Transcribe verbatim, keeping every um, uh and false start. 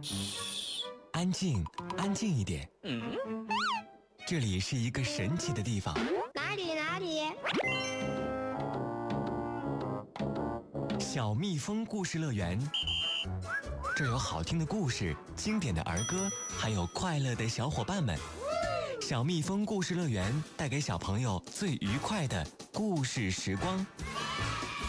嘘，安静，安静一点。嗯，这里是一个神奇的地方。 哪里哪里？ 小蜜蜂故事乐园，这儿有好听的故事、经典的儿歌，还有快乐的小伙伴们。小蜜蜂故事乐园带给小朋友最愉快的故事时光。